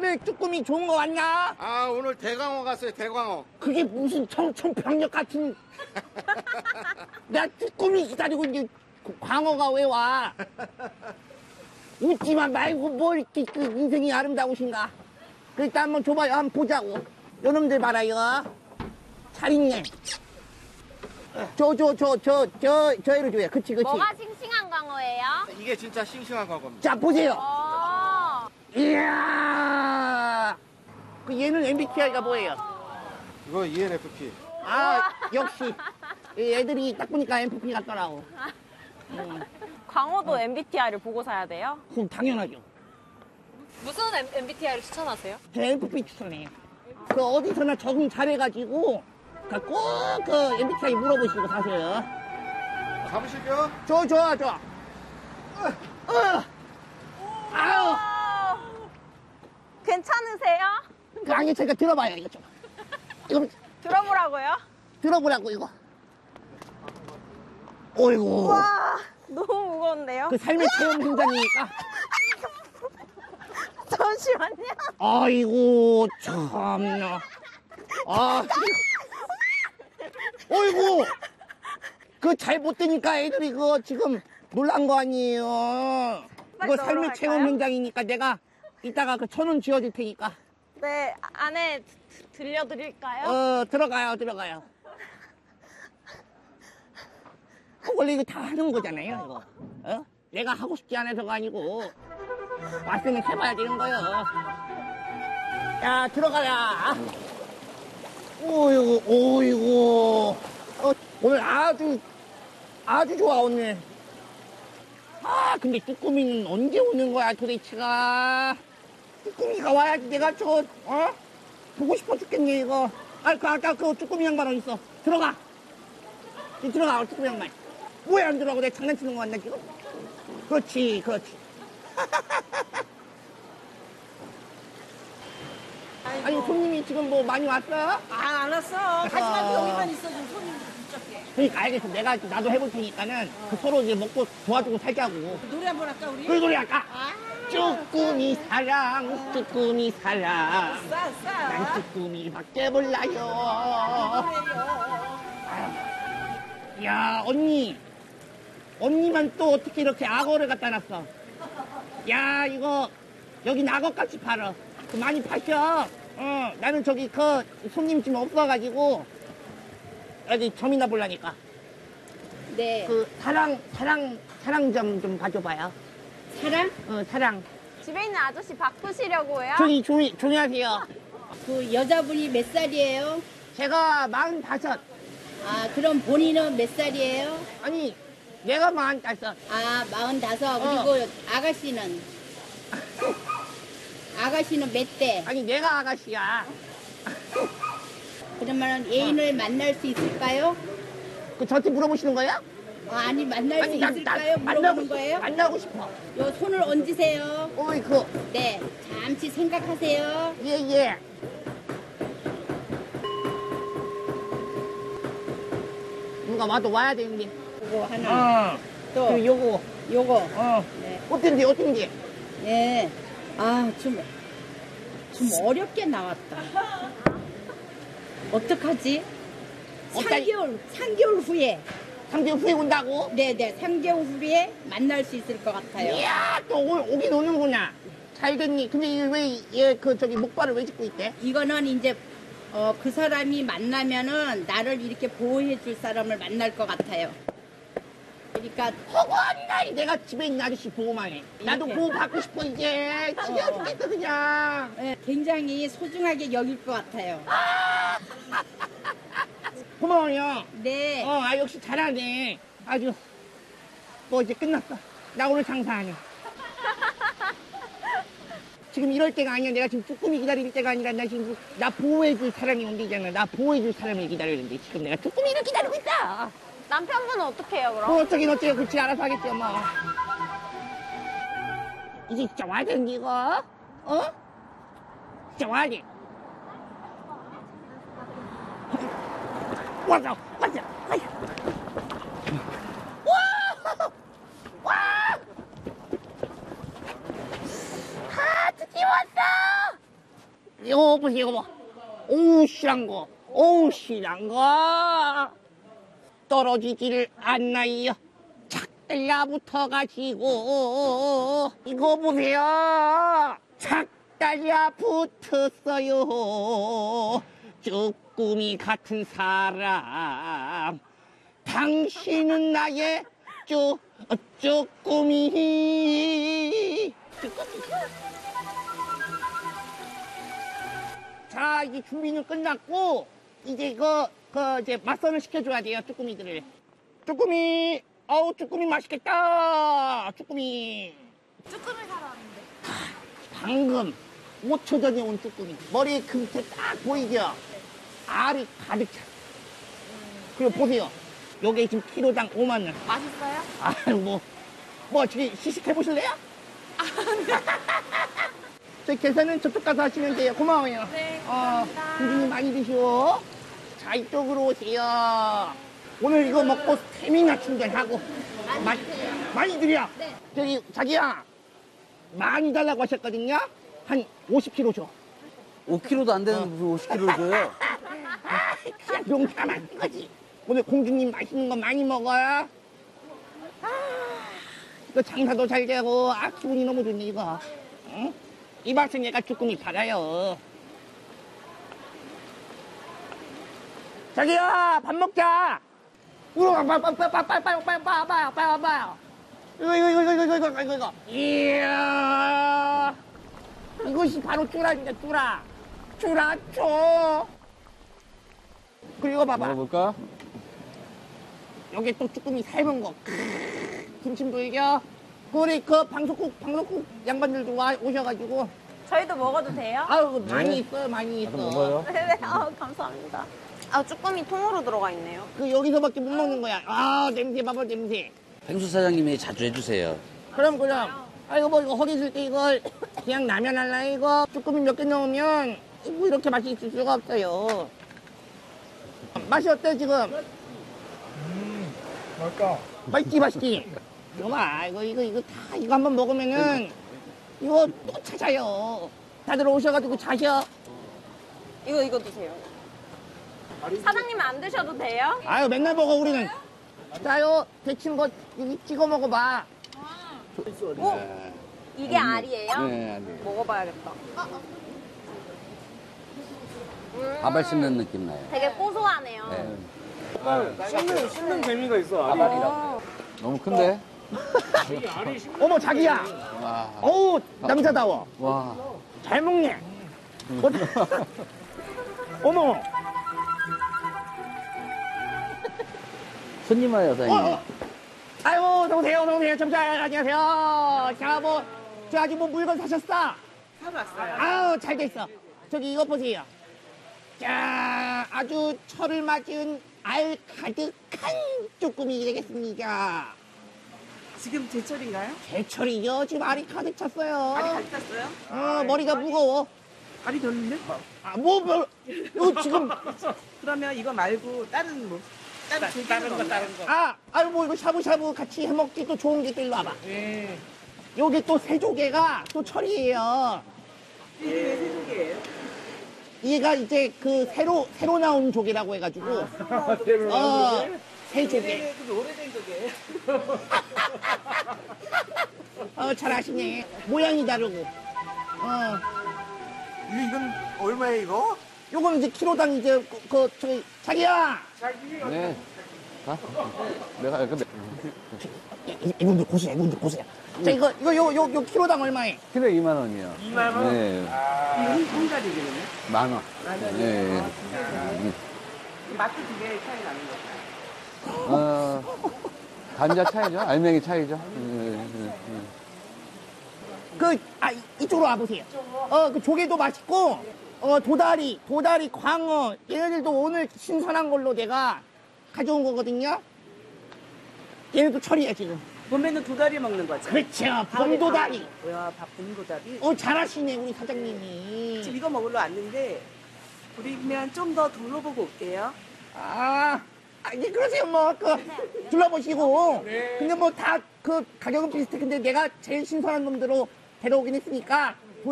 밤에 쭈꾸미 좋은 거 왔냐? 아, 오늘 대광어 갔어요, 대광어. 그게 무슨 청천벽력 같은. 나 쭈꾸미 기다리고 이제 광어가 왜 와? 웃지만 말고 뭘 이렇게 그 인생이 아름다우신가? 그러니까 한번 줘봐요. 한번 보자고. 요놈들 봐라, 이거. 잘 있네. 저애를 줘요. 그치. 뭐가 싱싱한 광어예요? 이게 진짜 싱싱한 광어입니다. 자, 보세요. 어. 이야. 그 얘는 MBTI가 뭐예요? 이거 ENFP. 아, 역시. 이 애들이 딱 보니까 MFP 같더라고. 광어도 MBTI를 보고 사야 돼요? 그럼 당연하죠. 무슨 MBTI를 추천하세요? 저 MFP 추천해요. 그 어디서나 적응 잘해가지고 꼭 그 MBTI 물어보시고 사세요. 잡으실게요? 좋아. 아유, 괜찮으세요? 그 안개차니까 들어봐요, 이거 좀. 이거 들어보라고요? 들어보라고, 이거. 어이구. 와, 너무 무거운데요? 그 삶의 체험 현장이니까. 잠시만요. 아이고, 참나. 어이구. 그 잘못되니까 애들이 그거 지금 놀란 거 아니에요. 이거 삶의 넘어갈까요? 체험 현장이니까 내가 이따가 그 1,000원 지어줄 테니까. 네, 안에 들려드릴까요? 들어가요. 원래 이거 다 하는 거잖아요, 이거. 내가 하고 싶지 않아서가 아니고, 왔으면 해봐야 되는 거요. 야, 들어가야. 오이고. 오늘 아주 좋아, 오늘. 근데 쭈꾸미는 언제 오는 거야, 도대체가. 쭈꾸미가 와야지 내가 보고 싶어 죽겠네, 이거. 아까 그 쭈꾸미 양반 어딨어? 들어가, 쭈꾸미 양반. 왜 안 들어가고 내가 장난치는 거 같나, 지금? 그렇지. 아니, 손님이 지금 뭐 많이 왔어? 안 왔어. 하지만 여기만 있어. 지금 손님 붙잡게. 그러니까 알겠어. 나도 해볼 테니까는 그 서로 이제 먹고 도와주고 살자고. 노래 한번 할까 우리? 그 노래 할까? 쭈꾸미 사랑. 난 쭈꾸미밖에 몰라요. 야, 언니만 또 어떻게 이렇게 악어를 갖다 놨어? 야, 이거 여기 악어같이 팔아. 그 많이 파셔. 나는 저기 그 손님 지금 없어가지고 여기 점이나 보려니까. 네. 그 사랑점 좀 가져봐요. 사랑? 사랑. 집에 있는 아저씨 바꾸시려고요? 저기 조용히 하세요. 그 여자분이 몇 살이에요? 제가 45. 그럼 본인은 몇 살이에요? 아니, 내가 45. 45. 그리고 아가씨는? 아가씨는 몇 대? 아니, 내가 아가씨야. 그러면 애인을 만날 수 있을까요? 그 저한테 물어보시는 거예요? 아니 만날 수 있을까요? 물어보는 거예요? 만나고 싶어. 요 손을 얹으세요. 어이구. 네. 잠시 생각하세요. 예. 누가 와도 와야 되는데. 요거 하나. 또 그리고 요거. 네. 어쩐지. 네. 좀 어렵게 나왔다. 어떡하지? 3개월 후에. 3개월 후에 온다고? 네네, 3개월 후에 만날 수 있을 것 같아요. 이야, 또 오긴 오는구나. 잘 됐니? 근데 왜 저기 목발을 왜 짚고 있대? 이거는 이제 그 사람이 만나면은 나를 이렇게 보호해 줄 사람을 만날 것 같아요. 그러니까 허구한다. 내가 집에 있는 아저씨 보호만 해. 나도 이렇게. 보호 받고 싶어 이제. 지겨워 죽겠어 그냥. 네, 굉장히 소중하게 여길 것 같아요. 고마워요. 네. 역시 잘하네. 아주 뭐 이제 끝났어. 나 오늘 장사하네. 지금 이럴 때가 아니야. 내가 지금 쭈꾸미 기다릴 때가 아니라 나 보호해줄 사람이 온대잖아. 나 보호해줄 사람을 기다리는데 지금 내가 쭈꾸미를 기다리고 있다. 남편분은 어떻게 해요, 그럼? 어쩌긴 그치 알아서 하겠죠 뭐. 이제 진짜 와야 되는데 이거? 진짜 와야 돼. 왔어. 와! 드디어 왔어! 이거 보세요, 이거 봐. 오우, 실한 거. 오우, 실한 거. 떨어지지를 않나요? 착 달라붙어가지고. 이거 보세요. 착 달라붙었어요. 쭈꾸미 같은 사람. 당신은 나의 쭈꾸미. 자, 이제 준비는 끝났고, 이제 이제 맛선을 시켜줘야 돼요, 쭈꾸미들을. 쭈꾸미, 어우, 쭈꾸미 맛있겠다. 쭈꾸미. 쭈꾸미 사러 왔는데. 방금 5초 전에 온 쭈꾸미. 머리 그 밑에 딱 보이죠? 알이 가득 차. 그리고 보세요. 요게 지금 키로당 5만 원. 맛있어요? 아유, 저기 시식해 보실래요? 저희 계산은 저쪽 가서 하시면 돼요. 고마워요. 네, 감사합니다. 군주님 많이 드시오. 자, 이쪽으로 오세요. 오늘 이거 먹고 스태미나 충전하고. 많이 드려. 네. 저기, 자기야. 많이 달라고 하셨거든요? 한 50kg 줘. 5kg도 안 되는 무슨 50kg를 줘요? 그냥 용감한 거지. 오늘 공주님 맛있는 거 많이 먹어요. 이거 장사도 잘 되고, 기분이 너무 좋네, 이거. 응? 이 맛은 얘가 쭈꾸미 팔아요. 자기야, 밥 먹자. 이거. 이야. 이것이 바로 쭈라입니다, 쭈라. 쭈라초. 그리고 봐봐. 먹어볼까? 여기 또 쭈꾸미 삶은 거. 김침도 이겨. 우리 방송국 양반들도 오셔가지고. 저희도 먹어도 돼요? 아유, 많이 있어요, 많이 나도 있어. 먹어요. 네네. 감사합니다. 쭈꾸미 통으로 들어가 있네요. 여기서밖에 못 먹는 거야. 냄새 봐봐, 냄새. 펭수 사장님이 자주 해주세요. 그럼. 이거 허기 있을 때 이걸 그냥 라면 할라, 이거. 쭈꾸미 몇 개 넣으면 이렇게 맛이 있을 수가 없어요. 맛이 어때, 지금? 맛있다. 맛있지? 이거 봐, 이거 한번 먹으면은 이거 또 찾아요. 다들 오셔가지고 자셔. 이거 드세요. 사장님은 안 드셔도 돼요? 아유, 맨날 먹어, 우리는. 자요, 데친 거 여기 찍어 먹어봐. 오! 이게 알이에요? 네, 아니에요. 먹어봐야겠다. 밥알 씹는 느낌 나요. 되게 고소하네요. 네. 씹는 재미가 있어. 너무 큰데? 어머, 자기야. 와. 어우, 남자다워. 와. 잘 먹네. 어머. 손님 와요, 사장님. 아유, 어서오세요. 안녕하세요. 자, 아직 물건 사셨어? 사러 왔어요. 아유, 잘 됐어. 저기 이거 보세요. 자, 아주 철을 맞은 알 가득한 쭈꾸미 되겠습니다. 지금 제철인가요? 제철이요. 지금 알이 가득 찼어요. 알이 가득 찼어요? 머리가 무거워. 알이 뒀는데? 이거 지금. 그러면 이거 말고 다른 다른 거. 이거 샤브샤브 같이 해먹기 또 좋은 게 또 일로 와봐. 요게 또 새조개가 또 철이에요. 이게 왜 세조개예요? 얘가 이제 새로 나온 조개라고 해가지고. 새조개. 그게 오래된 조개예요? 잘 아시네. 모양이 다르고. 이건 얼마에 이거? 요건 이제 키로당 이제 자기야. 네. 내가, 근데. 이분들 고수야. 자, 요 키로당 얼마에? 키로 2만 원이요. 2만 원? 네. 이건 통가리거든요. 만 원. 네. 맛도 두 개의 차이 나는 거죠. 감자 차이죠? 알맹이 차이죠? 이쪽으로 와보세요. 그 조개도 맛있고, 도다리, 광어, 얘네들도 오늘 신선한 걸로 내가 가져온 거거든요. 얘네도 철이야, 지금. 봄에는 도다리 먹는 거죠? 그렇죠. 봄도다리. 와, 봄도다리. 잘하시네, 우리 사장님이. 지금 이거 먹으러 왔는데 우리면 좀 더 둘러보고 올게요. 이제 그러세요, 둘러보시고. 근데 다 가격은 비슷해. 근데 내가 제일 신선한 놈들로 데려오긴 했으니까